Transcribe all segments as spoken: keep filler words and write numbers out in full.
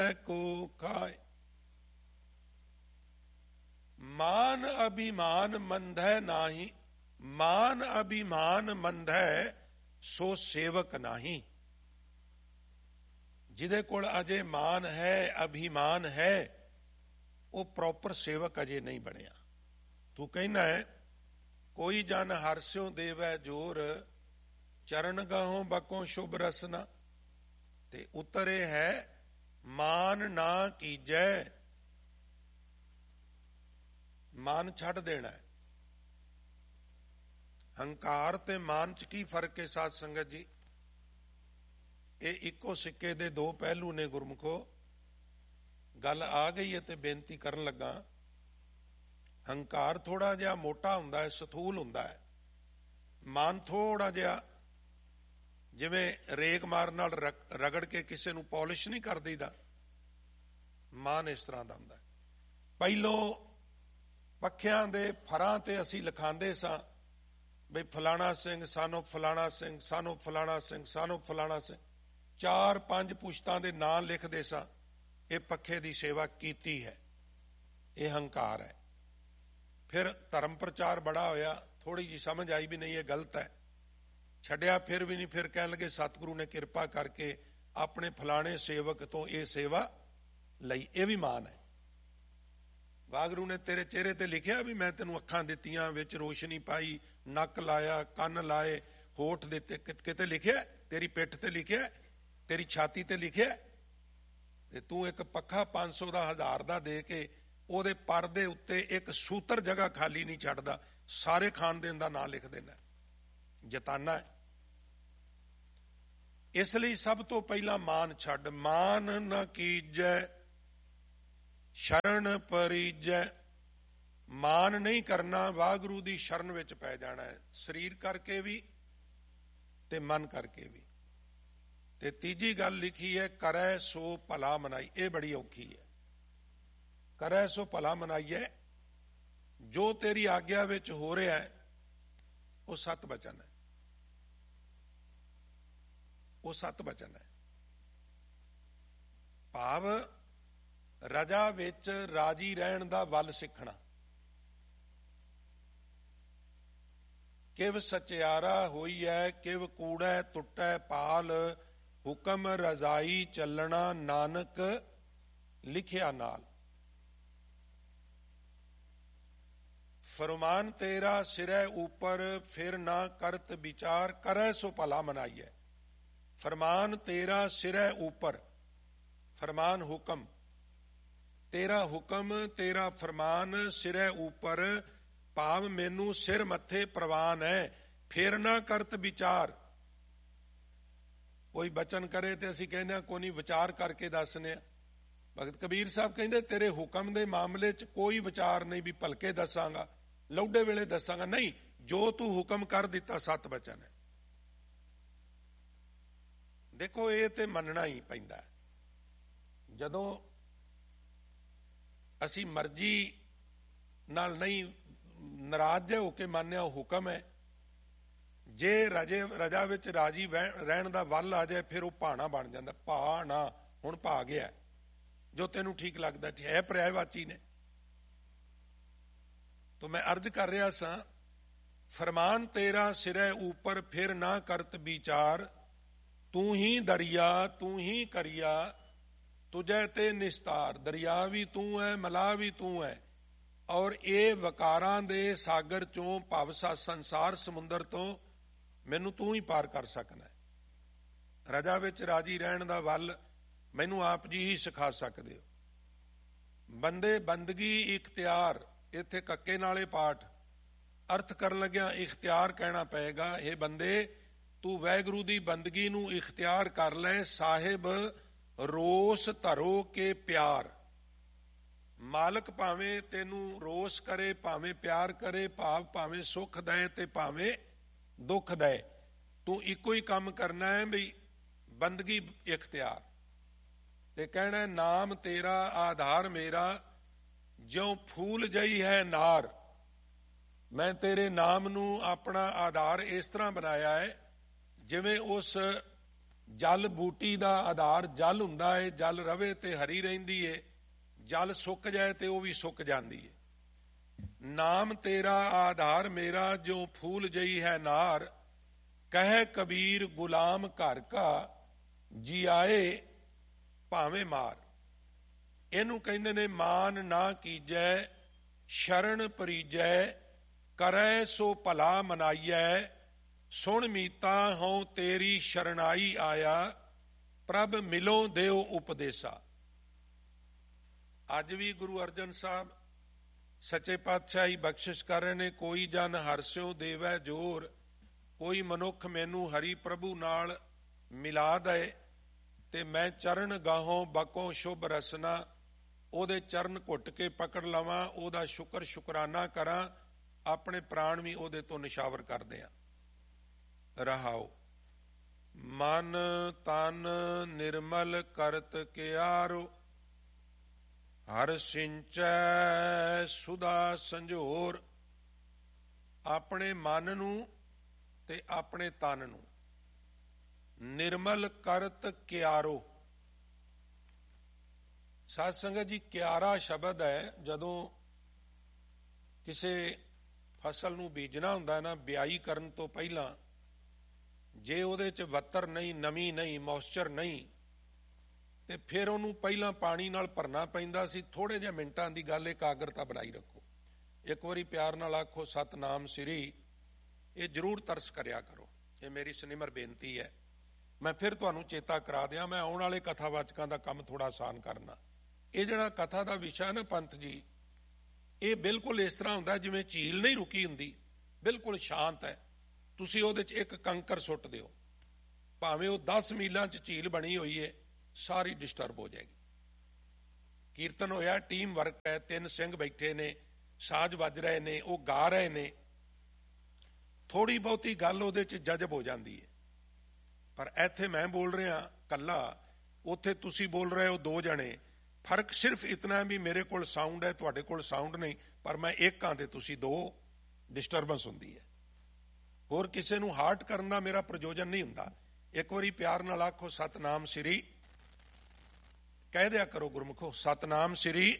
को खाए। मान अभिमान मंधै नाही, मान अभिमान मंधै सो सेवक नाही। ਜਿਹਦੇ ਕੋਲ ਅਜੇ ਮਾਨ ਹੈ, ਅਭਿਮਾਨ ਹੈ, ਉਹ ਪ੍ਰੋਪਰ ਸੇਵਕ ਅਜੇ ਨਹੀਂ ਬਣਿਆ। ਤੂੰ ਕਹਿੰਦਾ ਹੈ ਕੋਈ ਜਨ ਹਰਸਿਓ ਦੇਵੈ ਜੋਰ, ਚਰਨ ਗਾਹੋਂ ਬਕੋਂ ਸ਼ੁਭ ਰਸਨਾ। ਤੇ ਉੱਤਰ ਇਹ ਹੈ ਮਾਨ ਨਾ ਕੀਜੈ, ਮਾਨ ਛੱਡ ਦੇਣਾ ਹੈ। ਹੰਕਾਰ ਤੇ ਮਾਨ ਚ ਕੀ ਫਰਕ ਹੈ ਸਾਧ ਸੰਗਤ ਜੀ? ਇਹ ਇੱਕੋ ਸਿੱਕੇ ਦੇ ਦੋ ਪਹਿਲੂ ਨੇ ਗੁਰਮੁਖੋ। ਗੱਲ ਆ ਗਈ ਹੈ ਤੇ ਬੇਨਤੀ ਕਰਨ ਲੱਗਾ। ਹੰਕਾਰ ਥੋੜਾ ਜਿਹਾ ਮੋਟਾ ਹੁੰਦਾ ਹੈ, ਸਥੂਲ ਹੁੰਦਾ ਹੈ। ਮਾਨ ਥੋੜਾ ਜਿਹਾ ਜਿਵੇਂ ਰੇਗ ਮਾਰਨ ਨਾਲ ਰਗੜ ਕੇ ਕਿਸੇ ਨੂੰ ਪੋਲਿਸ਼ ਨਹੀਂ ਕਰ ਦਈਦਾ, ਮਾਨ ਇਸ ਤਰ੍ਹਾਂ ਦਾ ਹੁੰਦਾ ਹੈ। ਪਹਿਲੋਂ ਪੱਖਿਆਂ ਦੇ ਫਰਾਂ ਤੇ ਅਸੀਂ ਲਿਖਾਂਦੇ ਸਾਂ ਬਈ ਫਲਾਣਾ ਸਿੰਘ ਸਾਨੂੰ ਫਲਾਣਾ ਸਿੰਘ ਸਾਨੂੰ ਫਲਾਣਾ ਸਿੰਘ ਸਾਨੂੰ ਫਲਾਣਾ ਸਿੰਘ, ਚਾਰ ਪੰਜ ਪੁਸ਼ਤਾਂ ਦੇ ਨਾਂ ਲਿਖਦੇ ਸਾਂ। ਇਹ ਪੱਖੇ ਦੀ ਸੇਵਾ ਕੀਤੀ ਹੈ, ਇਹ ਹੰਕਾਰ ਹੈ। ਫਿਰ ਧਰਮ ਪ੍ਰਚਾਰ ਬੜਾ ਹੋਇਆ, ਥੋੜੀ ਜਿਹੀ ਸਮਝ ਆਈ ਵੀ ਨਹੀਂ ਇਹ ਗਲਤ ਹੈ, ਛੱਡਿਆ ਫਿਰ ਵੀ ਨਹੀਂ। ਫਿਰ ਕਹਿਣ ਲੱਗੇ ਸਤਿਗੁਰੂ ਨੇ ਕਿਰਪਾ ਕਰਕੇ ਆਪਣੇ ਫਲਾਣੇ ਸੇਵਕ ਤੋਂ ਇਹ ਸੇਵਾ ਲਈ, ਇਹ ਵੀ ਮਾਨ ਹੈ। ਵਾਹਿਗੁਰੂ ਨੇ ਤੇਰੇ ਚਿਹਰੇ ਤੇ ਲਿਖਿਆ ਵੀ ਮੈਂ ਤੈਨੂੰ ਅੱਖਾਂ ਦਿੱਤੀਆਂ, ਵਿੱਚ ਰੋਸ਼ਨੀ ਪਾਈ, ਨੱਕ ਲਾਇਆ, ਕੰਨ ਲਾਏ, ਹੋਠ ਦਿੱਤੇ, ਕਿਤੇ ਲਿਖਿਆ? ਤੇਰੀ ਪਿੱਠ ਤੇ ਲਿਖਿਆ, ਤੇਰੀ ਛਾਤੀ ਤੇ ਲਿਖਿਆ। ਤੇ ਤੂੰ ਇੱਕ ਪੱਖਾ ਪੰਜ ਸੌ ਦਾ ਹਜ਼ਾਰ ਦਾ ਦੇ ਕੇ ਉਹਦੇ ਪਰ ਦੇ ਉੱਤੇ ਇੱਕ ਸੂਤਰ ਜਗ੍ਹਾ ਖਾਲੀ ਨਹੀਂ ਛੱਡਦਾ, ਸਾਰੇ ਖਾਨਦਾਨ ਦਾ ਨਾਂ ਲਿਖ ਦੇਣਾ, ਜਤਾਨਾ ਹੈ। ਇਸ ਲਈ ਸਭ ਤੋਂ ਪਹਿਲਾਂ ਮਾਨ ਛੱਡ। ਮਾਨ ਨਾ ਕੀਜੈ ਸ਼ਰਨ ਪਰੀਜੈ। ਮਾਨ ਨਹੀਂ ਕਰਨਾ, ਵਾਹਿਗੁਰੂ ਦੀ ਸ਼ਰਨ ਵਿੱਚ ਪੈ ਜਾਣਾ ਹੈ, ਸਰੀਰ ਕਰਕੇ ਵੀ ਤੇ ਮਨ ਕਰਕੇ ਵੀ। ਤੇ ਤੀਜੀ ਗੱਲ ਲਿਖੀ ਹੈ ਕਰੈ ਸੋ ਭਲਾ ਮਨਾਈ। ਇਹ ਬੜੀ ਔਖੀ ਹੈ। ਕਰੈ ਸੋ ਭਲਾ ਮਨਾਈਏ, ਜੋ ਤੇਰੀ ਆਗਿਆ ਵਿੱਚ ਹੋ ਰਿਹਾ ਹੈ ਉਹ ਸਤ ਬਚਨ ਹੈ, ਉਹ ਸਤ ਬਚਨ ਹੈ। ਭਾਵ ਰਜਾ ਵਿੱਚ ਰਾਜੀ ਰਹਿਣ ਦਾ ਵੱਲ ਸਿੱਖਣਾ। ਕਿਵ ਸਚਿਆਰਾ ਹੋਈ ਹੈ, ਕਿਵ ਕੂੜੈ ਟੁੱਟੈ ਪਾਲ, ਹੁਕਮ ਰਜ਼ਾਈ ਚੱਲਣਾ ਨਾਨਕ ਲਿਖਿਆ ਨਾਲ। ਫਰਮਾਨ ਤੇਰਾ ਸਿਰੈ ਊਪਰ, ਫਿਰ ਨਾ ਕਰਤ ਵਿਚਾਰ, ਕਰੈ ਸੋ ਭਲਾ ਮਨਾਈਐ। ਫਰਮਾਨ ਤੇਰਾ ਸਿਰੈ ਊਪਰ, ਫਰਮਾਨ ਹੁਕਮ, ਤੇਰਾ ਹੁਕਮ ਤੇਰਾ ਫਰਮਾਨ ਸਿਰੈ ਊਪਰ, ਭਾਵ ਮੈਨੂੰ ਸਿਰ ਮੱਥੇ ਪ੍ਰਵਾਨ ਹੈ। ਫਿਰ ਨਾ ਕਰਤ ਵਿਚਾਰ। ਕੋਈ ਬਚਨ ਕਰੇ ਤੇ ਅਸੀਂ ਕਹਿੰਦੇ ਹਾਂ ਕੋਈ ਨਹੀਂ, ਵਿਚਾਰ ਕਰਕੇ ਦੱਸਨੇ ਆ। ਭਗਤ ਕਬੀਰ ਸਾਹਿਬ ਕਹਿੰਦੇ ਤੇਰੇ ਹੁਕਮ ਦੇ ਮਾਮਲੇ 'ਚ ਕੋਈ ਵਿਚਾਰ ਨਹੀਂ ਵੀ ਭਲਕੇ ਦੱਸਾਂਗਾ, ਲੌਡੇ ਵੇਲੇ ਦੱਸਾਂਗਾ, ਨਹੀਂ, ਜੋ ਤੂੰ ਹੁਕਮ ਕਰ ਦਿੱਤਾ ਸਤ ਬਚਨ ਹੈ। ਦੇਖੋ ਇਹ ਤੇ ਮੰਨਣਾ ਹੀ ਪੈਂਦਾ। ਜਦੋਂ ਅਸੀਂ ਮਰਜ਼ੀ ਨਾਲ ਨਹੀਂ, ਨਾਰਾਜ਼ ਹੋ ਕੇ ਮੰਨਿਆ ਉਹ ਹੁਕਮ ਹੈ। ਜੇ ਰਜੇ ਰਜਾ ਵਿੱਚ ਰਾਜੀ ਰਹਿਣ ਦਾ ਵੱਲ ਆ ਜਾਏ ਫਿਰ ਉਹ ਭਾਣਾ ਬਣ ਜਾਂਦਾ। ਭਾਣਾ ਹੁਣ ਭਾ ਗਿਆ, ਜੋ ਤੈਨੂੰ ਠੀਕ ਲੱਗਦਾ ਹੈ, ਪਰਿਆਇਵਾਚੀ ਨੇ। ਤਾਂ ਮੈਂ ਅਰਜ਼ ਕਰ ਰਿਹਾ ਸਾਂ, ਫਰਮਾਨ ਤੇਰਾ ਸਿਰੈ ਊਪਰ, ਫਿਰ ਨਾ ਕਰਤ ਵਿਚਾਰ, ਤੂੰ ਹੀ ਦਰਿਆ ਤੂੰ ਹੀ ਕਰਿਆ, ਤੁਝੇ ਤੇ ਨਿਸਤਾਰ। ਦਰਿਆ ਵੀ ਤੂੰ ਹੈ, ਮਲਾ ਵੀ ਤੂੰ ਹੈ, ਔਰ ਇਹ ਵਕਾਰਾਂ ਦੇ ਸਾਗਰ ਚੋਂ, ਭਵ ਸੰਸਾਰ ਸਮੁੰਦਰ ਤੋਂ ਮੈਨੂੰ ਤੂੰ ਹੀ ਪਾਰ ਕਰ ਸਕਣਾ ਹੈ। ਰਜਾ ਵਿੱਚ ਰਾਜੀ ਰਹਿਣ ਦਾ ਵੱਲ ਮੈਨੂੰ ਆਪ ਜੀ ਹੀ ਸਿਖਾ ਸਕਦੇ ਹੋ। ਬੰਦੇ ਬੰਦਗੀ ਇਖਤਿਆਰ, ਇੱਥੇ ਕੱਕੇ ਨਾਲੇ ਪਾਠ ਅਰਥ ਕਰਨ ਲੱਗਿਆ ਇਖਤਿਆਰ ਕਹਿਣਾ ਪਏਗਾ। ਇਹ ਬੰਦੇ ਤੂੰ ਵਾਹਿਗੁਰੂ ਦੀ ਬੰਦਗੀ ਨੂੰ ਇਖਤਿਆਰ ਕਰ ਲੈ। ਸਾਹਿਬ ਰੋਸ ਧਰੋ ਕੇ ਪਿਆਰ। ਮਾਲਕ ਭਾਵੇਂ ਤੈਨੂੰ ਰੋਸ ਕਰੇ, ਭਾਵੇਂ ਪਿਆਰ ਕਰੇ, ਭਾਵ ਭਾਵੇਂ ਸੁੱਖ ਦਏ ਤੇ ਭਾਵੇਂ ਦੁੱਖ ਦਏ, ਤੂੰ ਇੱਕੋ ਹੀ ਕੰਮ ਕਰਨਾ ਹੈ ਬਈ ਬੰਦਗੀ ਇਖਤਿਆਰ। ਤੇ ਕਹਿਣਾ ਨਾਮ ਤੇਰਾ ਆਧਾਰ ਮੇਰਾ, ਜਿਉਂ ਫੂਲ ਜਈ ਹੈ ਨਾਰ। ਮੈਂ ਤੇਰੇ ਨਾਮ ਨੂੰ ਆਪਣਾ ਆਧਾਰ ਇਸ ਤਰ੍ਹਾਂ ਬਣਾਇਆ ਹੈ ਜਿਵੇਂ ਉਸ ਜਲ ਬੂਟੀ ਦਾ ਆਧਾਰ ਜਲ ਹੁੰਦਾ ਹੈ, ਜਲ ਰਵੇ ਤੇ ਹਰੀ ਰਹਿੰਦੀ ਹੈ, ਜਲ ਸੁੱਕ ਜਾਏ ਤੇ ਉਹ ਵੀ ਸੁੱਕ ਜਾਂਦੀ ਹੈ। ਨਾਮ ਤੇਰਾ ਆਧਾਰ ਮੇਰਾ, ਜੋ ਫੂਲ ਜਈ ਹੈ ਨਾਰ, ਕਹੇ ਕਬੀਰ ਗੁਲਾਮ ਘਰ ਕਾ, ਜੀ ਆਏ ਭਾਵੇਂ ਮਾਰ। ਇਹਨੂੰ ਕਹਿੰਦੇ ਨੇ ਮਾਨ ਨਾ ਕੀਜੈ, ਸ਼ਰਨ ਪਰੀਜੈ, ਕਰੈ ਸੋ ਭਲਾ ਮਨਾਈਐ, ਸੁਣ ਮੀਤਾ ਹਉ ਤੇਰੀ ਸ਼ਰਨਾਈ ਆਇਆ, ਪ੍ਰਭ ਮਿਲੋ ਦਿਓ ਉਪਦੇਸਾ। ਅੱਜ ਵੀ ਗੁਰੂ ਅਰਜਨ ਸਾਹਿਬ ਸੱਚੇ ਪਾਤਸ਼ਾਹੀ ਬਖਸ਼ਿਸ਼ ਕਰ ਰਹੇ ਨੇ, ਕੋਈ ਜਨ ਹਰਸਿਓ ਦੇਵੈ ਜੋਰ, ਕੋਈ ਮਨੁੱਖ ਮੈਨੂੰ ਹਰੀ ਪ੍ਰਭੂ ਨਾਲ ਮਿਲਾ ਦੇ, ਤੇ ਮੈਂ ਚਰਨ ਗਾਹੋਂ ਬਕੋ ਸ਼ੁਭ ਰਸਨਾ, ਉਹਦੇ ਚਰਨ ਘੁੱਟ ਕੇ ਪਕੜ ਲਵਾਂ, ਉਹਦਾ ਸ਼ੁਕਰ ਸ਼ੁਕਰਾਨਾ ਕਰਾਂ, ਆਪਣੇ ਪ੍ਰਾਣ ਵੀ ਉਹਦੇ ਤੋਂ ਨਿਸ਼ਾਵਰ ਕਰਦੇ ਆ। ਰਹਾਓ ਮਨ ਤਨ ਨਿਰਮਲ ਕਰਤ ਕਿਆਰੋ, ਹਰ ਸਿੰਚੈ ਸੁਦਾ ਸੰਜੋਰ। ਆਪਣੇ ਮਨ ਨੂੰ ਤੇ ਆਪਣੇ ਤਨ ਨੂੰ ਨਿਰਮਲ ਕਰਤ ਕਿਆਰੋ। ਸਾਧ ਸੰਗਤ ਜੀ, ਕਿਆਰਾ ਸ਼ਬਦ ਹੈ, ਜਦੋਂ ਕਿਸੇ ਫਸਲ ਨੂੰ ਬੀਜਣਾ ਹੁੰਦਾ ਨਾ, ਬਿਆਈ ਕਰਨ ਤੋਂ ਪਹਿਲਾਂ ਜੇ ਉਹਦੇ 'ਚ ਵੱਤਰ ਨਹੀਂ, ਨਮੀ ਨਹੀਂ, ਮੌਇਸਚਰ ਨਹੀਂ, ਤੇ ਫਿਰ ਉਹਨੂੰ ਪਹਿਲਾਂ ਪਾਣੀ ਨਾਲ ਭਰਨਾ ਪੈਂਦਾ ਸੀ। ਥੋੜੇ ਜਿਹੇ ਮਿੰਟਾਂ ਦੀ ਗੱਲ, ਇਕਾਗਰਤਾ ਬਣਾਈ ਰੱਖੋ। ਇੱਕ ਵਾਰੀ ਪਿਆਰ ਨਾਲ ਆਖੋ ਸਤਨਾਮ ਸ੍ਰੀ, ਇਹ ਜ਼ਰੂਰ ਤਰਸ ਕਰਿਆ ਕਰੋ। ਇਹ ਮੇਰੀ ਸਨਿਮਰ ਬੇਨਤੀ ਹੈ। ਮੈਂ ਫਿਰ ਤੁਹਾਨੂੰ ਚੇਤਾ ਕਰਾ ਦਿਆਂ, ਮੈਂ ਆਉਣ ਵਾਲੇ ਕਥਾਵਾਚਕਾਂ ਦਾ ਕੰਮ ਥੋੜਾ ਆਸਾਨ ਕਰਨਾ। ਇਹ ਜਿਹੜਾ ਕਥਾ ਦਾ ਵਿਸ਼ਾ ਨਾ ਪੰਥ ਜੀ, ਇਹ ਬਿਲਕੁਲ ਇਸ ਤਰ੍ਹਾਂ ਹੁੰਦਾ ਜਿਵੇਂ ਝੀਲ ਨਹੀਂ ਰੁਕੀ ਹੁੰਦੀ, ਬਿਲਕੁਲ ਸ਼ਾਂਤ ਹੈ। ਤੁਸੀਂ ਉਹਦੇ 'ਚ ਇੱਕ ਕੰਕਰ ਸੁੱਟ ਦਿਓ, ਭਾਵੇਂ ਉਹ ਦਸ ਮੀਲਾਂ 'ਚ ਝੀਲ ਬਣੀ ਹੋਈ ਹੈ, ਸਾਰੀ ਡਿਸਟਰਬ ਹੋ ਜਾਏਗੀ। ਕੀਰਤਨ ਹੋਇਆ, ਟੀਮ ਵਰਕ ਹੈ, ਤਿੰਨ ਸਿੰਘ ਬੈਠੇ ਨੇ, ਸਾਜ਼ ਵੱਜ ਰਹੇ ਨੇ, ਉਹ ਗਾ ਰਹੇ ਨੇ, ਥੋੜੀ ਬਹੁਤੀ ਗੱਲ ਉਹਦੇ 'ਚ ਜਜ਼ਬ ਹੋ ਜਾਂਦੀ ਹੈ। ਪਰ ਇੱਥੇ ਮੈਂ ਬੋਲ ਰਿਹਾ ਕੱਲਾ, ਉੱਥੇ ਤੁਸੀਂ ਬੋਲ ਰਹੇ ਹੋ ਦੋ ਜਣੇ। ਫਰਕ ਸਿਰਫ ਇਤਨਾ ਵੀ ਮੇਰੇ ਕੋਲ ਸਾਊਂਡ ਹੈ, ਤੁਹਾਡੇ ਕੋਲ ਸਾਊਂਡ ਨਹੀਂ, ਪਰ ਮੈਂ ਇੱਕ ਹਾਂ ਤੇ ਤੁਸੀਂ ਦੋ, ਡਿਸਟਰਬੈਂਸ ਹੁੰਦੀ ਹੈ। ਹੋਰ ਕਿਸੇ ਨੂੰ ਹਾਰਟ ਕਰਨ ਦਾ ਮੇਰਾ ਪ੍ਰਯੋਜਨ ਨਹੀਂ ਹੁੰਦਾ। ਇੱਕ ਵਾਰੀ ਪਿਆਰ ਨਾਲ ਆਖੋ ਸਤਨਾਮ ਸ੍ਰੀ, ਕਹਿ ਦਿਆ ਕਰੋ ਗੁਰਮੁਖੋ ਸਤਨਾਮ ਸ੍ਰੀ।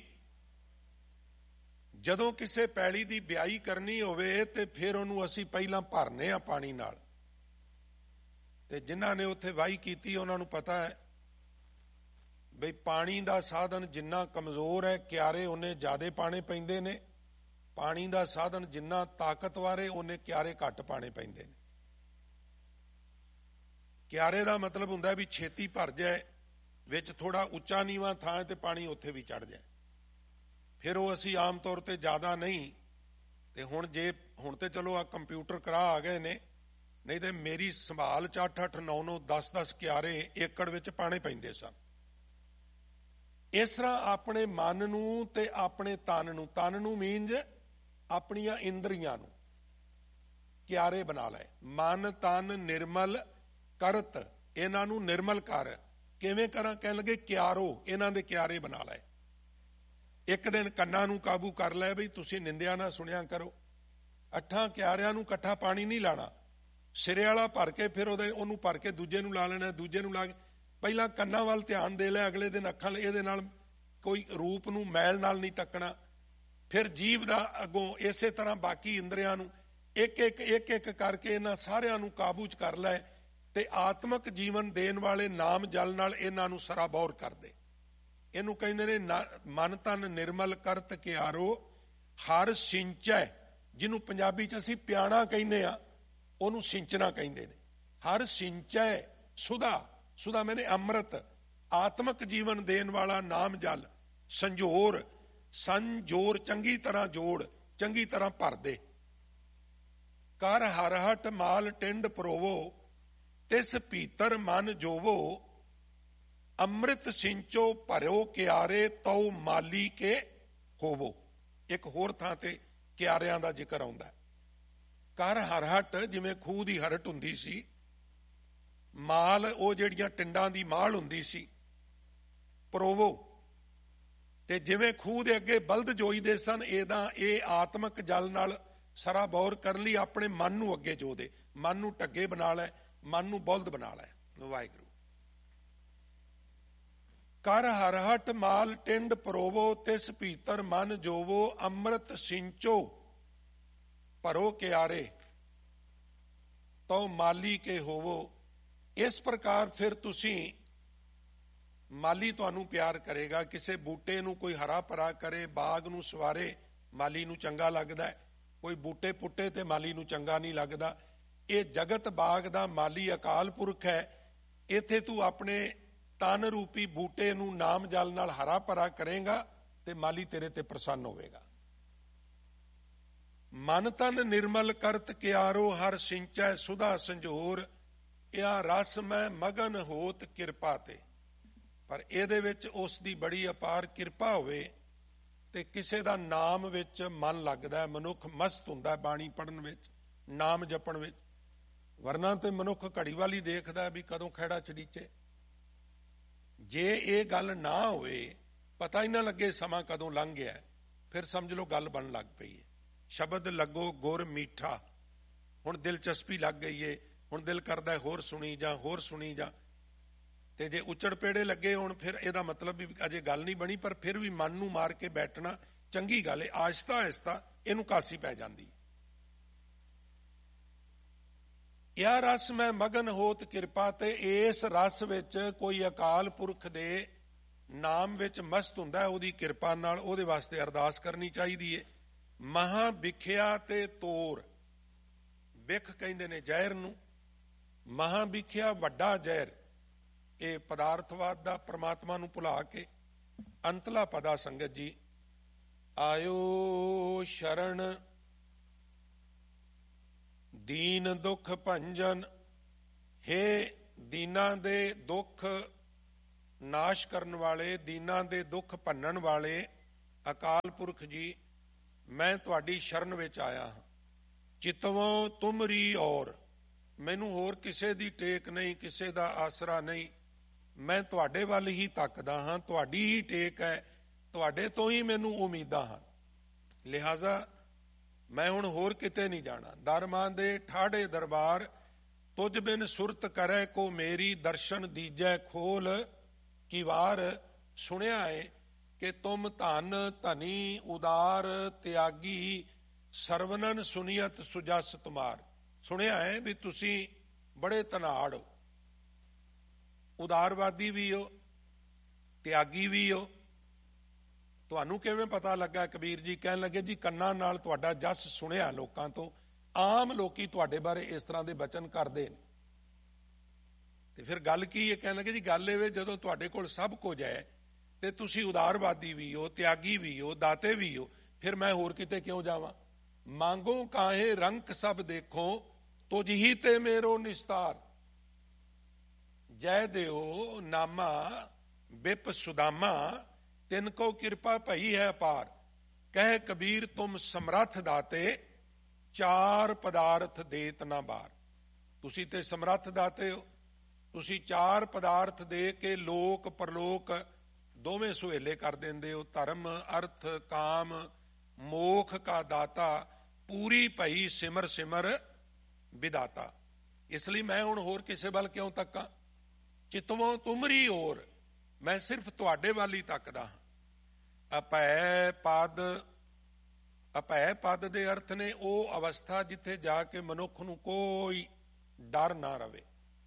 ਜਦੋਂ ਕਿਸੇ ਪੈਲੀ ਦੀ ਬਿਆਈ ਕਰਨੀ ਹੋਵੇ ਤੇ ਫਿਰ ਉਹਨੂੰ ਅਸੀਂ ਪਹਿਲਾਂ ਭਰਨੇ ਆ ਪਾਣੀ ਨਾਲ, ਤੇ ਜਿਨ੍ਹਾਂ ਨੇ ਉੱਥੇ ਵਾਹੀ ਕੀਤੀ ਉਹਨਾਂ ਨੂੰ ਪਤਾ ਹੈ ਬਈ ਪਾਣੀ ਦਾ ਸਾਧਨ ਜਿੰਨਾ ਕਮਜ਼ੋਰ ਹੈ, ਕਿਆਰੇ ਉਹਨੇ ਜ਼ਿਆਦੇ ਪਾਣੇ ਪੈਂਦੇ ਨੇ। ਪਾਣੀ ਦਾ ਸਾਧਨ ਜਿੰਨਾ ਤਾਕਤਵਰ ਹੈ, ਉਹਨੇ ਕਿਆਰੇ ਘੱਟ ਪਾਣੇ ਪੈਂਦੇ ਨੇ। ਕਿਆਰੇ ਦਾ ਮਤਲਬ ਹੁੰਦਾ ਵੀ ਛੇਤੀ ਭਰ ਜਾਏ, ਵਿੱਚ ਥੋੜਾ ਉੱਚਾ ਨੀਵਾਂ ਥਾਂ ਹੈ ਤੇ ਪਾਣੀ ਉੱਥੇ ਵੀ ਚੜ ਜਾਏ। ਫਿਰ ਉਹ ਅਸੀਂ ਆਮ ਤੌਰ ਤੇ ਜ਼ਿਆਦਾ ਨਹੀਂ, ਤੇ ਹੁਣ ਜੇ ਹੁਣ ਤੇ ਚਲੋ ਆ ਕੰਪਿਊਟਰ ਕਰਾ ਆ ਗਏ ਨੇ, ਨਹੀਂ ਤੇ ਮੇਰੀ ਸੰਭਾਲ ਚ ਅੱਠ ਅੱਠ ਨੌ ਨੌ ਦਸ ਦਸ ਕਿਆਰੇ ਏਕੜ ਵਿੱਚ ਪਾਣੇ ਪੈਂਦੇ ਸਨ। ਇਸ ਤਰ੍ਹਾਂ ਆਪਣੇ ਮਨ ਨੂੰ ਤੇ ਆਪਣੇ ਤਨ ਨੂੰ, ਤਨ ਨੂੰ ਮੀਨਜ਼ ਆਪਣੀਆਂ ਇੰਦਰੀਆਂ ਨੂੰ ਕਿਆਰੇ ਬਣਾ ਲਏ। ਮਨ ਤਨ ਨਿਰਮਲ ਕਰਤ, ਇਹਨਾਂ ਨੂੰ ਨਿਰਮਲ ਕਰ। ਕਿਵੇਂ ਕਰਾਂ? ਕਹਿਣ ਲੱਗੇ ਕਿਆਰੋ, ਇਹਨਾਂ ਦੇ ਕਿਆਰੇ ਬਣਾ ਲਏ। ਇੱਕ ਦਿਨ ਕੰਨਾਂ ਨੂੰ ਕਾਬੂ ਕਰ ਲਿਆ ਬਈ ਤੁਸੀਂ ਨਿੰਦਿਆ ਨਾ ਸੁਣਿਆ ਕਰੋ। ਅੱਠਾਂ ਕਿਆਰਿਆਂ ਨੂੰ ਇਕੱਠਾ ਪਾਣੀ ਨਹੀਂ ਲਾਣਾ, ਸਿਰੇ ਵਾਲਾ ਭਰ ਕੇ ਫਿਰ ਉਹਦੇ ਉਹਨੂੰ ਭਰ ਕੇ ਦੂਜੇ ਨੂੰ ਲਾ ਲੈਣਾ, ਦੂਜੇ ਨੂੰ ਲਾ ਕੇ ਪਹਿਲਾਂ ਕੰਨਾਂ ਵੱਲ ਧਿਆਨ ਦੇ ਲਿਆ, ਅਗਲੇ ਦਿਨ ਅੱਖਾਂ, ਇਹਦੇ ਨਾਲ ਕੋਈ ਰੂਪ ਨੂੰ ਮੈਲ ਨਾਲ ਨਹੀਂ ਤੱਕਣਾ। ਫਿਰ ਜੀਭ ਦਾ ਅੱਗੋਂ ਇਸੇ ਤਰ੍ਹਾਂ ਬਾਕੀ ਇੰਦਰੀਆਂ ਨੂੰ ਇੱਕ ਇੱਕ ਇੱਕ ਇੱਕ ਕਰਕੇ ਇਹਨਾਂ ਸਾਰਿਆਂ ਨੂੰ ਕਾਬੂ ਚ ਕਰ ਲੈ, ਤੇ ਆਤਮਕ ਜੀਵਨ ਦੇਣ ਵਾਲੇ ਨਾਮ ਜਲ ਨਾਲ ਇਹਨਾਂ ਨੂੰ ਸਰਾਬੌਰ ਕਰ ਦੇ। ਇਹਨੂੰ ਕਹਿੰਦੇ ਨੇ ਮਨ ਤਨ ਨਿਰਮਲ ਕਰਤ ਕਿਆਰੋ, ਹਰ ਸਿੰਚੈ, ਜਿਹਨੂੰ ਪੰਜਾਬੀ ਚ ਅਸੀਂ ਪਿਆਣਾ ਕਹਿੰਦੇ ਆ, ਉਹਨੂੰ ਸਿੰਚਣਾ ਕਹਿੰਦੇ ਨੇ। ਹਰ ਸਿੰਚੈ ਸੁਧਾ, ਸੁਧਾ ਮੈਨੇ ਅੰਮ੍ਰਿਤ, ਆਤਮਕ ਜੀਵਨ ਦੇਣ ਵਾਲਾ ਨਾਮ ਜਲ। ਸੰਜੋਰ, ਸੰਜੋਰ ਚੰਗੀ ਤਰ੍ਹਾਂ ਜੋੜ, ਚੰਗੀ ਤਰ੍ਹਾਂ ਭਰ ਦੇ। ਕਰ ਹਰ ਹਟ ਮਾਲ ਟਿੰਡ ਪਰੋਵੋ, ਤਿਸ ਭੀਤਰ ਮਨ ਜੋਵੋ, ਅੰਮ੍ਰਿਤ ਸਿੰਚੋ ਭਰਿਓ ਕਿਆਰੇ, ਤਉ ਮਾਲੀ ਕੇ ਹੋਵੋ। ਇੱਕ ਹੋਰ ਥਾਂ ਤੇ ਕਿਆਰਿਆਂ ਦਾ ਜ਼ਿਕਰ ਆਉਂਦਾ। ਕਰ ਹਰ ਹਟ, ਜਿਵੇਂ ਖੂਹ ਦੀ ਹਰਟ ਹੁੰਦੀ ਸੀ, ਮਾਲ ਉਹ ਜਿਹੜੀਆਂ ਟਿੰਡਾਂ ਦੀ ਮਾਲ ਹੁੰਦੀ ਸੀ, ਪਰੋਵੋ, ਤੇ ਜਿਵੇਂ ਖੂਹ ਦੇ ਅੱਗੇ ਬਲਦ ਜੋਈਦੇ ਸਨ, ਇਹਦਾ ਇਹ ਆਤਮਕ ਜਲ ਨਾਲ ਸਰਾਬੌਰ ਕਰਨ ਲਈ ਆਪਣੇ ਮਨ ਨੂੰ ਅੱਗੇ ਜੋਦੇ, ਮਨ ਨੂੰ ਢੱਗੇ ਬਣਾ ਲੈ, ਮਨ ਨੂੰ ਬਲਦ ਬਣਾ ਲੈ। ਵਾਹਿਗੁਰੂ। ਕਰ ਹਰਹਟ ਮਾਲ ਟਿੰਡ ਪਰੋਵੋ, ਤਿਸ ਭੀਤਰ ਮਨ ਜੋਵੋ, ਅੰਮ੍ਰਿਤ ਸਿੰਚੋ ਭਰੋ ਕਿਆਰੇ, ਤਉ ਮਾਲੀ ਕੇ ਹੋਵੋ। ਇਸ ਪ੍ਰਕਾਰ ਫਿਰ ਤੁਸੀਂ, ਮਾਲੀ ਤੁਹਾਨੂੰ ਪਿਆਰ ਕਰੇਗਾ। ਕਿਸੇ ਬੂਟੇ ਨੂੰ ਕੋਈ ਹਰਾ ਭਰਾ ਕਰੇ, ਬਾਗ ਨੂੰ ਸਵਾਰੇ, ਮਾਲੀ ਨੂੰ ਚੰਗਾ ਲੱਗਦਾ ਹੈ। ਕੋਈ ਬੂਟੇ ਪੁੱਟੇ ਤੇ ਮਾਲੀ ਨੂੰ ਚੰਗਾ ਨਹੀਂ ਲੱਗਦਾ। ਇਹ ਜਗਤ ਬਾਗ ਦਾ ਮਾਲੀ ਅਕਾਲ ਪੁਰਖ ਹੈ। ਇੱਥੇ ਤੂੰ ਆਪਣੇ ਤਨ ਰੂਪੀ ਬੂਟੇ ਨੂੰ ਨਾਮ ਜਲ ਨਾਲ ਹਰਾ ਭਰਾ ਕਰੇਗਾ ਤੇ ਮਾਲੀ ਤੇਰੇ ਤੇ ਪ੍ਰਸੰਨ ਹੋਵੇਗਾ। ਮਨ ਤਨ ਨਿਰਮਲ ਕਰਤ ਕਿਆਰੋ, ਹਰ ਸਿੰਚੈ ਸੁਧਾ ਸੰਜੋਰ, ਇਹ ਰਸ ਮੈਂ ਮਗਨ ਹੋਤ ਕਿਰਪਾ ਤੇ। ਪਰ ਇਹਦੇ ਵਿੱਚ ਉਸ ਦੀ ਬੜੀ ਅਪਾਰ ਕਿਰਪਾ ਹੋਵੇ ਤੇ ਕਿਸੇ ਦਾ ਨਾਮ ਵਿੱਚ ਮਨ ਲੱਗਦਾ, ਮਨੁੱਖ ਮਸਤ ਹੁੰਦਾ ਬਾਣੀ ਪੜ੍ਹਨ ਵਿੱਚ, ਨਾਮ ਜਪਣ ਵਿੱਚ। ਵਰਨਾ ਤੇ ਮਨੁੱਖ ਘੜੀ ਵਾਲੀ ਦੇਖਦਾ ਵੀ ਕਦੋਂ ਖਹਿੜਾ ਚੜੀਚੇ। ਜੇ ਇਹ ਗੱਲ ਨਾ ਹੋਵੇ, ਪਤਾ ਹੀ ਨਾ ਲੱਗੇ ਸਮਾਂ ਕਦੋਂ ਲੰਘ ਗਿਆ, ਫਿਰ ਸਮਝ ਲਓ ਗੱਲ ਬਣ ਲੱਗ ਪਈ ਹੈ। ਸ਼ਬਦ ਲੱਗੋ ਗੁਰ ਮੀਠਾ, ਹੁਣ ਦਿਲਚਸਪੀ ਲੱਗ ਗਈ ਏ, ਹੁਣ ਦਿਲ ਕਰਦਾ ਹੋਰ ਸੁਣੀ ਜਾ, ਹੋਰ ਸੁਣੀ ਜਾ। ਤੇ ਜੇ ਉੱਚੜ ਪੇੜੇ ਲੱਗੇ ਹੋਣ, ਫਿਰ ਇਹਦਾ ਮਤਲਬ ਵੀ ਅਜੇ ਗੱਲ ਨਹੀਂ ਬਣੀ, ਪਰ ਫਿਰ ਵੀ ਮਨ ਨੂੰ ਮਾਰ ਕੇ ਬੈਠਣਾ ਚੰਗੀ ਗੱਲ ਹੈ। ਆਹਿਸਤਾ ਆਹਿਸਤਾ ਇਹਨੂੰ ਕਾਸੀ ਪੈ ਜਾਂਦੀ। ਇਹ ਰਸ ਮੈਂ ਮਗਨ ਹੋਤ ਕਿਰਪਾ ਤੇ, ਇਸ ਰਸ ਵਿੱਚ ਕੋਈ ਅਕਾਲ ਪੁਰਖ ਦੇ ਨਾਮ ਵਿੱਚ ਮਸਤ ਹੁੰਦਾ, ਉਹਦੀ ਕਿਰਪਾ ਨਾਲ ਉਹਦੇ ਵਾਸਤੇ ਅਰਦਾਸ ਕਰਨੀ ਚਾਹੀਦੀ ਹੈ। ਮਹਾ ਵਿਖਿਆ ਤੇ ਤੋਰ, ਵਿਖ ਕਹਿੰਦੇ ਨੇ ਜ਼ਹਿਰ ਨੂੰ, ਮਹਾ ਵਿਖਿਆ ਵੱਡਾ ਜ਼ਹਿਰ। ਇਹ ਪਦਾਰਥਵਾਦ ਦਾ ਪ੍ਰਮਾਤਮਾ ਨੂੰ ਭੁਲਾ ਕੇ ਅੰਤਲਾ ਪਦਾ ਸੰਗਤ ਜੀ, ਆਇਓ ਸ਼ਰਨ ਦੀਨ ਦੁੱਖ ਭੰਜਨ। ਹੇ ਦੀਨਾਂ ਦੇ ਦੁੱਖ ਨਾਸ਼ ਕਰਨ ਵਾਲੇ, ਦੀਨਾਂ ਦੇ ਦੁੱਖ ਭੰਨਣ ਵਾਲੇ ਅਕਾਲ ਪੁਰਖ ਜੀ, ਮੈਂ ਤੁਹਾਡੀ ਸ਼ਰਨ ਵਿੱਚ ਆਇਆ ਹਾਂ। ਚਿਤਵੋਂ ਤੁਮਰੀ ਔਰ, ਮੈਨੂੰ ਹੋਰ ਕਿਸੇ ਦੀ ਟੇਕ ਨਹੀਂ, ਕਿਸੇ ਦਾ ਆਸਰਾ ਨਹੀਂ। ਮੈਂ ਤੁਹਾਡੇ ਵੱਲ ਹੀ ਤੱਕਦਾ ਹਾਂ, ਤੁਹਾਡੀ ਹੀ ਟੇਕ ਹੈ, ਤੁਹਾਡੇ ਤੋਂ ਹੀ ਮੈਨੂੰ ਉਮੀਦਾਂ ਹਨ। ਲਿਹਾਜ਼ਾ ਮੈਂ ਹੁਣ ਹੋਰ ਕਿਤੇ ਨਹੀਂ ਜਾਣਾ। ਦਰਮਾਂ ਦੇ ਠਾੜੇ ਦਰਬਾਰ, ਤੁਝ ਬਿਨ ਸੁਰਤ ਕਰੈ ਕੋ ਮੇਰੀ, ਦਰਸ਼ਨ ਦੀਜੈ ਖੋਲ ਕੀ ਵਾਰ। ਸੁਣਿਆ ਹੈ ਕਿ ਤੁਮ ਧਨ ਧਨੀ ਉਦਾਰ ਤਿਆਗੀ, ਸਰਵਨਨ ਸੁਨੀਅਤ ਸੁਜਸ ਤੁਮਾਰ। ਸੁਣਿਆ ਹੈ ਵੀ ਤੁਸੀਂ ਬੜੇ ਧਨਾੜ ਹੋ, ਉਦਾਰਵਾਦੀ ਵੀ ਹੋ, ਤਿਆਗੀ ਵੀ ਹੋ। ਤੁਹਾਨੂੰ ਕਿਵੇਂ ਪਤਾ ਲੱਗਾ? ਕਬੀਰ ਜੀ ਕਹਿਣ ਲੱਗੇ ਜੀ, ਕੰਨਾਂ ਨਾਲ ਤੁਹਾਡਾ ਜਸ ਸੁਣਿਆ ਲੋਕਾਂ ਤੋਂ। ਆਮ ਲੋਕੀ ਤੁਹਾਡੇ ਬਾਰੇ ਇਸ ਤਰ੍ਹਾਂ ਦੇ ਬਚਨ ਕਰਦੇ ਨੇ। ਤੇ ਫਿਰ ਗੱਲ ਕੀ ਹੈ? ਕਹਿਣ ਲੱਗੇ ਜੀ, ਗੱਲ ਇਹ ਵੇ ਜਦੋਂ ਤੁਹਾਡੇ ਕੋਲ ਸਭ ਕੁਝ ਹੈ ਤੇ ਤੁਸੀਂ ਉਦਾਰਵਾਦੀ ਵੀ ਹੋ, ਤਿਆਗੀ ਵੀ ਹੋ, ਦਾਤੇ ਵੀ ਹੋ, ਫਿਰ ਮੈਂ ਹੋਰ ਕਿਤੇ ਕਿਉਂ ਜਾਵਾਂ? ਮੰਗੋ ਕਾਹੇ ਰੰਕ ਸਭ ਦੇਖੋ, ਤੁਝ ਹੀ ਤੇ ਮੇਰੋ ਨਿਸਤਾਰ। ਜੈ ਦਿਓ ਨਾਮਾ ਬਿਪ ਸੁਦਾਮਾ, ਤਿਨ ਕੋ ਕਿਰਪਾ ਭਈ ਹੈ ਅਪਾਰ। ਕਹਿ ਕਬੀਰ ਤੁਮ ਸਮਰੱਥ ਦਾਤੇ, ਚਾਰ ਪਦਾਰਥ ਦੇਤ ਨਾ ਬਾਰ। ਤੁਸੀਂ ਤੇ ਸਮਰੱਥ ਦਾਤੇ ਹੋ, ਤੁਸੀਂ ਚਾਰ ਪਦਾਰਥ ਦੇ ਕੇ ਲੋਕ ਪਰਲੋਕ ਦੋਵੇਂ ਸੁਹੇਲੇ ਕਰ ਦਿੰਦੇ ਹੋ। ਧਰਮ ਅਰਥ ਕਾਮ ਮੋਖ ਕਾ ਦਾਤਾ, ਪੂਰੀ ਭਈ ਸਿਮਰ ਸਿਮਰ ਵਿਦਾਤਾ। ਇਸ ਲਈ ਮੈਂ ਹੁਣ ਹੋਰ ਕਿਸੇ ਵੱਲ ਕਿਉਂ ਤੱਕਾਂ? ਚਿਤਵੋਂ ਤੁਮਰੀ ਔਰ, ਮੈਂ ਸਿਰਫ ਤੁਹਾਡੇ ਵੱਲ ਹੀ ਤੱਕਦਾ ਹਾਂ। ਅਪੈ ਪਦ, ਅਪੈ ਪਦ ਦੇ ਅਰਥ ਨੇ ਉਹ ਅਵਸਥਾ ਜਿੱਥੇ ਜਾ ਕੇ ਮਨੁੱਖ ਨੂੰ ਕੋਈ ਡਰ ਨਾ ਰਵੇ,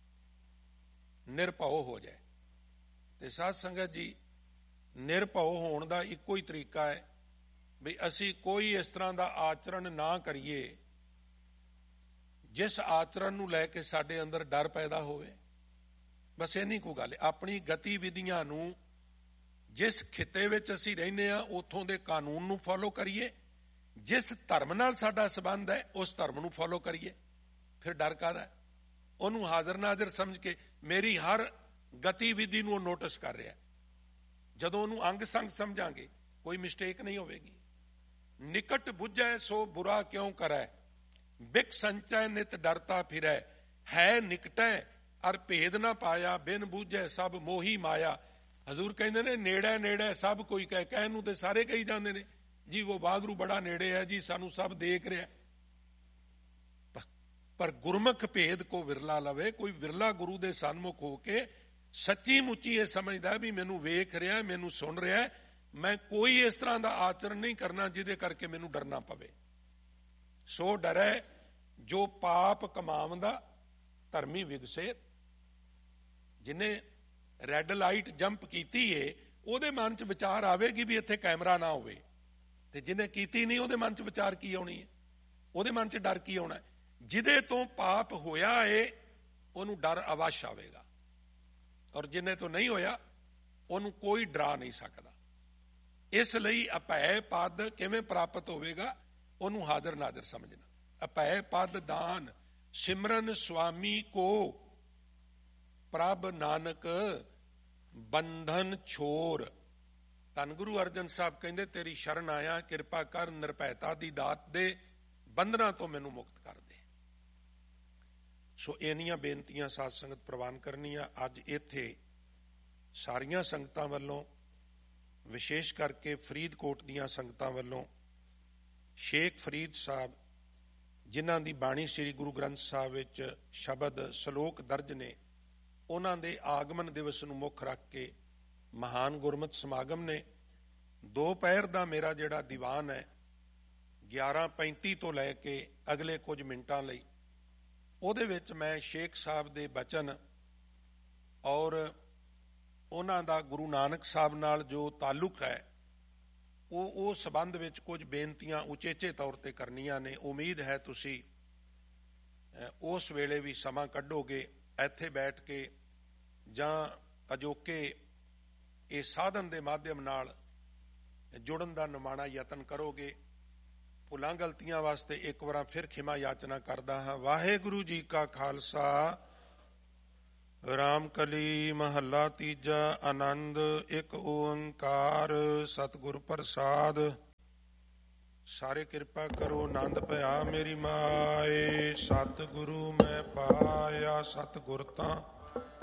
ਨਿਰਭਉ ਹੋ ਜਾਏ। ਤੇ ਸਾਧ ਸੰਗਤ ਜੀ, ਨਿਰਭਉ ਹੋਣ ਦਾ ਇੱਕੋ ਹੀ ਤਰੀਕਾ ਹੈ ਵੀ ਅਸੀਂ ਕੋਈ ਇਸ ਤਰ੍ਹਾਂ ਦਾ ਆਚਰਣ ਨਾ ਕਰੀਏ ਜਿਸ ਆਚਰਣ ਨੂੰ ਲੈ ਕੇ ਸਾਡੇ ਅੰਦਰ ਡਰ ਪੈਦਾ ਹੋਵੇ। ਬਸ ਇੰਨੀ ਕੁ ਗੱਲ ਹੈ। ਆਪਣੀ ਗਤੀਵਿਧੀਆਂ ਨੂੰ, ਜਿਸ ਖਿੱਤੇ ਵਿੱਚ ਅਸੀਂ ਰਹਿੰਦੇ ਹਾਂ ਉੱਥੋਂ ਦੇ ਕਾਨੂੰਨ ਨੂੰ ਫੋਲੋ ਕਰੀਏ, ਜਿਸ ਧਰਮ ਨਾਲ ਸਾਡਾ ਸੰਬੰਧ ਹੈ ਉਸ ਧਰਮ ਨੂੰ ਫੋਲੋ ਕਰੀਏ। ਫਿਰ ਡਰ ਕਾਹਦਾ? ਉਹਨੂੰ ਹਾਜ਼ਰ ਨਾਜ਼ਰ ਸਮਝ ਕੇ ਮੇਰੀ ਹਰ ਗਤੀਵਿਧੀ ਨੂੰ ਉਹ ਨੋਟਿਸ ਕਰ ਰਿਹਾ। ਜਦੋਂ ਉਹਨੂੰ ਅੰਗ ਸੰਗ ਸਮਝਾਂਗੇ ਕੋਈ ਮਿਸਟੇਕ ਨਹੀਂ ਹੋਵੇਗੀ। ਨਿਕਟ ਬੁੱਝੈ ਸੋ ਬੁਰਾ ਕਿਉਂ ਕਰੈ, ਬਿਕ ਸੰਚੈ ਨਿਤ ਡਰਤਾ ਫਿਰੈ। ਹੈ ਨਿਕਟੈ ਅਰ ਭੇਦ ਨਾ ਪਾਇਆ, ਬਿਨ ਬੂਝੈ ਸਭ ਮੋਹੀ ਮਾਇਆ। ਹਜ਼ੂਰ ਕਹਿੰਦੇ ਨੇ ਨੇੜੇ ਨੇੜੇ ਸਭ ਕੋਈ ਕਹੇ। ਕਹਿਣ ਨੂੰ ਤੇ ਸਾਰੇ ਕਹੀ ਜਾਂਦੇ ਨੇ ਜੀ ਉਹ ਵਾਹਿਗੁਰੂ ਬੜਾ ਨੇੜੇ ਹੈ ਜੀ, ਸਾਨੂੰ ਸਭ ਦੇਖ ਰਿਹਾ। ਪਰ ਗੁਰਮੁਖ ਭੇਦ ਕੋ ਵਿਰਲਾ ਲਵੇ। ਕੋਈ ਵਿਰਲਾ ਗੁਰੂ ਦੇ ਸਨਮੁਖ ਹੋ ਕੇ ਸੱਚੀ ਮੁੱਚੀ ਇਹ ਸਮਝਦਾ ਵੀ ਮੈਨੂੰ ਵੇਖ ਰਿਹਾ, ਮੈਨੂੰ ਸੁਣ ਰਿਹਾ, ਮੈਂ ਕੋਈ ਇਸ ਤਰ੍ਹਾਂ ਦਾ ਆਚਰਣ ਨਹੀਂ ਕਰਨਾ ਜਿਹਦੇ ਕਰਕੇ ਮੈਨੂੰ ਡਰਨਾ ਪਵੇ। ਸੋ ਡਰੈ ਜੋ ਪਾਪ ਕਮਾਵੰਦਾ ਧਰਮੀ ਵਿਗਸੇ। ਜਿਹਨੇ ਰੈੱਡ ਲਾਈਟ ਜੰਪ ਕੀਤੀ ਏ ਉਹਦੇ ਮਨ 'ਚ ਵਿਚਾਰ ਆਵੇਗੀ ਵੀ ਇੱਥੇ ਕੈਮਰਾ ਨਾ ਹੋਵੇ, ਤੇ ਜਿਹਨੇ ਕੀਤੀ ਨਹੀਂ ਉਹਦੇ ਮਨ 'ਚ ਵਿਚਾਰ ਕੀ ਆਉਣੀ ਹੈ, ਉਹਦੇ ਮਨ 'ਚ ਡਰ ਕੀ ਆਉਣਾ। ਜਿਹਦੇ ਤੋਂ ਪਾਪ ਹੋਇਆ ਏ ਉਹਨੂੰ ਡਰ ਅਵਸ਼ ਆਵੇਗਾ, ਔਰ ਜਿਹਨੇ ਤੋਂ ਨਹੀਂ ਹੋਇਆ ਉਹਨੂੰ ਕੋਈ ਡਰਾ ਨਹੀਂ ਸਕਦਾ। ਇਸ ਲਈ ਅਭੈ ਪਦ ਕਿਵੇਂ ਪ੍ਰਾਪਤ ਹੋਵੇਗਾ, ਉਹਨੂੰ ਹਾਜ਼ਰ ਨਾਜ਼ਰ ਸਮਝਣਾ। ਅਭੈ ਪਦ ਦਾਨ ਸਿਮਰਨ ਸੁਆਮੀ ਕੋ, ਪ੍ਰਭ ਨਾਨਕ ਬੰਧਨ ਛੋਰ। ਧੰਨ ਗੁਰੂ ਅਰਜਨ ਸਾਹਿਬ ਕਹਿੰਦੇ ਤੇਰੀ ਸ਼ਰਨ ਆਇਆ, ਕਿਰਪਾ ਕਰ, ਨਿਰਭੈਤਾ ਦੀ ਦਾਤ ਦੇ, ਬੰਧਨਾਂ ਤੋਂ ਮੈਨੂੰ ਮੁਕਤ ਕਰ ਦੇ। ਸੋ ਇੰਨੀਆਂ ਬੇਨਤੀਆਂ ਸਾਧ ਸੰਗਤ ਪ੍ਰਵਾਨ ਕਰਨੀਆਂ। ਅੱਜ ਇੱਥੇ ਸਾਰੀਆਂ ਸੰਗਤਾਂ ਵੱਲੋਂ, ਵਿਸ਼ੇਸ਼ ਕਰਕੇ ਫਰੀਦਕੋਟ ਦੀਆਂ ਸੰਗਤਾਂ ਵੱਲੋਂ ਸ਼ੇਖ ਫਰੀਦ ਸਾਹਿਬ, ਜਿਨ੍ਹਾਂ ਦੀ ਬਾਣੀ ਸ੍ਰੀ ਗੁਰੂ ਗ੍ਰੰਥ ਸਾਹਿਬ ਵਿੱਚ ਸ਼ਬਦ ਸ਼ਲੋਕ ਦਰਜ ਨੇ, ਉਹਨਾਂ ਦੇ ਆਗਮਨ ਦਿਵਸ ਨੂੰ ਮੁੱਖ ਰੱਖ ਕੇ ਮਹਾਨ ਗੁਰਮਤਿ ਸਮਾਗਮ ਨੇ। ਦੋ ਪਹਿਰ ਦਾ ਮੇਰਾ ਜਿਹੜਾ ਦੀਵਾਨ ਹੈ ਗਿਆਰਾਂ ਪੈਂਤੀ ਤੋਂ ਲੈ ਕੇ ਅਗਲੇ ਕੁਝ ਮਿੰਟਾਂ ਲਈ, ਉਹਦੇ ਵਿੱਚ ਮੈਂ ਸ਼ੇਖ ਸਾਹਿਬ ਦੇ ਬਚਨ ਔਰ ਉਹਨਾਂ ਦਾ ਗੁਰੂ ਨਾਨਕ ਸਾਹਿਬ ਨਾਲ ਜੋ ਤਾਲੁਕ ਹੈ ਉਹ ਉਹ ਸੰਬੰਧ ਵਿੱਚ ਕੁਝ ਬੇਨਤੀਆਂ ਉਚੇਚੇ ਤੌਰ ਤੇ ਕਰਨੀਆਂ ਨੇ। ਉਮੀਦ ਹੈ ਤੁਸੀਂ ਉਸ ਵੇਲੇ ਵੀ ਸਮਾਂ ਕੱਢੋਗੇ, ਇੱਥੇ ਬੈਠ ਕੇ ਜਾਂ ਅਜੋਕੇ ਇਹ ਸਾਧਨ ਦੇ ਮਾਧਿਅਮ ਨਾਲ ਜੁੜਨ ਦਾ ਨਿਮਾਣਾ ਯਤਨ ਕਰੋਗੇ। ਭੁੱਲਾਂ ਗਲਤੀਆਂ ਵਾਸਤੇ ਇੱਕ ਵਾਰ ਫਿਰ ਖਿਮਾ ਯਾਚਨਾ ਕਰਦਾ ਹਾਂ। ਵਾਹਿਗੁਰੂ ਜੀ ਕਾ ਖਾਲਸਾ। ਰਾਮਕਲੀ ਮਹੱਲਾ ਤੀਜਾ। ਆਨੰਦ ਇੱਕ ਓੰਕਾਰ ਸਤਿਗੁਰ ਪ੍ਰਸਾਦ। ਸਾਰੇ ਕਿਰਪਾ ਕਰੋ ਆਨੰਦ ਭਇਆ ਮੇਰੀ ਮਾਏ। ਸਤਿਗੁਰੂ ਮੈਂ ਪਾਇਆ ਸਤਿਗੁਰ ਤਾਂ